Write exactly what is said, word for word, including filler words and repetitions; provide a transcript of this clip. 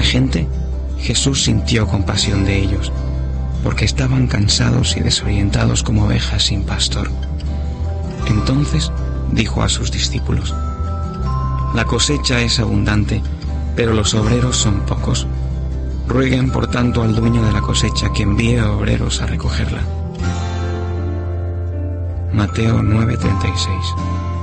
gente, Jesús sintió compasión de ellos, porque estaban cansados y desorientados como ovejas sin pastor. Entonces dijo a sus discípulos: La cosecha es abundante, pero los obreros son pocos. Rueguen por tanto al dueño de la cosecha que envíe a obreros a recogerla. Mateo nueve treinta y seis.